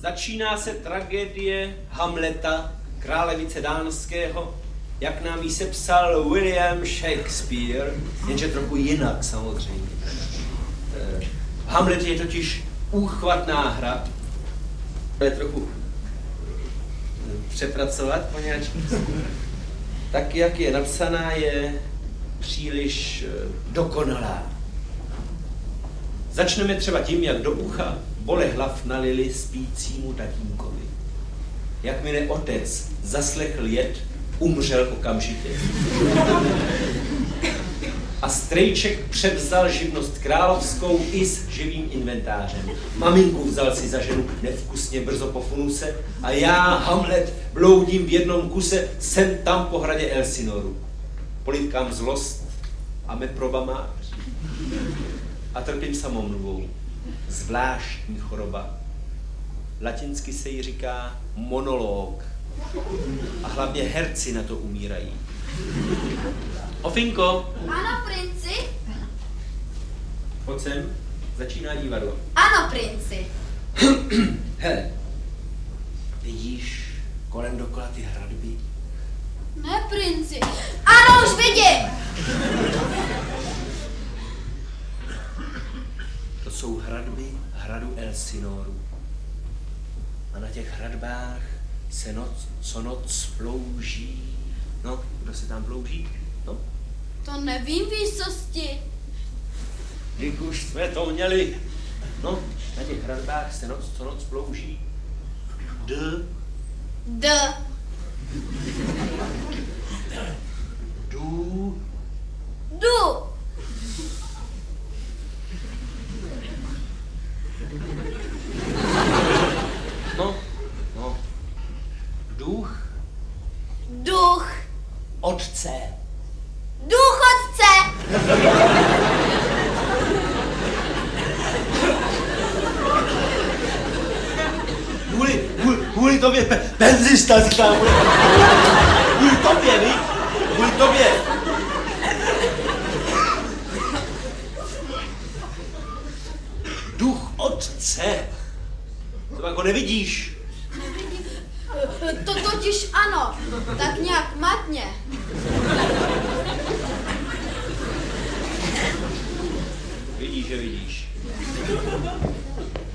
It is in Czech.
Začíná se tragédie Hamleta, králevice dánského, jak nám ji sepsal William Shakespeare, jenže trochu jinak samozřejmě. Hamlet je totiž úchvatná hra, je trochu přepracovat poněvadž tak, jak je napsaná, je příliš dokonalá. Začneme třeba tím, jak do ucha bolehlav nalili spícímu tatínkovi. Jakmile otec zaslechl jed, umřel okamžitě. A strejček převzal živnost královskou i s živým inventářem. Maminku vzal si za ženu nevkusně brzo po funuse a já, Hamlet, bloudím v jednom kuse sem tam po hradě Elsinoru. Politkám zlost a me probama a trpím samomluvou. Zvláštní choroba. Latinsky se jí říká monolog. A hlavně herci na to umírají. Ofinko! Ano, princi? Pojď sem, začíná divadlo. Ano, princi. Hele, vidíš kolem dokola ty hradby? Ne, princi. Ano, už vidím! To jsou hradby hradu Elsinoru. A na těch hradbách se co noc plouží. No, kdo se tam plouží? No? To nevím, výsosti. Když už jsme to měli. No, na těch hradbách se co noc plouží. D. Du. No. Duch. Otce. Duch otce. Kvůli tobě penzista si tam. Kvůli tobě, víš? Kvůli tobě. Duch otce. To jako nevidíš. To totiž ano, tak nějak matně. Vidíš, že vidíš.